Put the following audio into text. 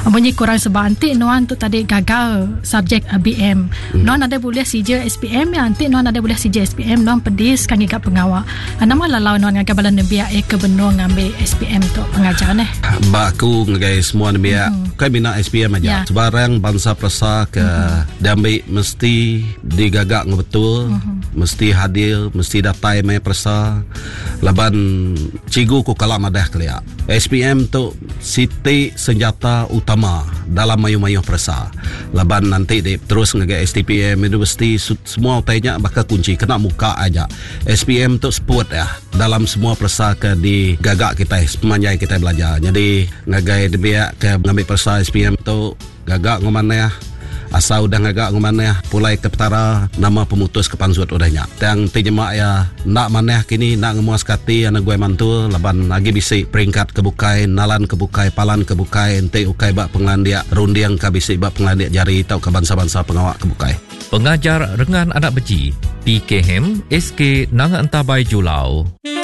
Bunyi kurang sebab nanti Nuan tu tadi gagal subjek BM. Nuan ada boleh CJ SPM ya, nanti Nuan ada boleh CJ SPM Nuan pedis kan gigap pengawal. Nama lalau Nuan ngagai balan biak ke benua ngambil SPM tu pengajar ni. Baku ngagai semua biak kai bina SPM aja. Sebarang bangsa persa ke diambil mesti digagak betul, mesti hadir, mesti datai mai persa. Laban cigu ku kalam adah kelia. SPM tu siti senjata utama dalam mayu-mayu persa. Laban nanti terus ngagai STPM itu mesti semua utainya bakal kunci kena muka aja. SPM tu sport ya dalam semua persa ke di gagak kita semanjai kita belajar. Jadi ngagai dia ke ngambil persa SPM tu gagak ngomane ya. Asal udah ngagak ngomane ya pulai ke petara nama pemutus kepansut udahnya. Yang terjemah ya nak maneh kini nak ngemuas kati anak gue mantul laban lagi bisi peringkat kebukai nalan kebukai palan kebukai ente ukai bak pengandia rundiang kabisi bak pengandia jari tau ke bangsa-bangsa pengawak kebukai. Pengajar rengan anak beci PKM SK Nang Antabai Julau.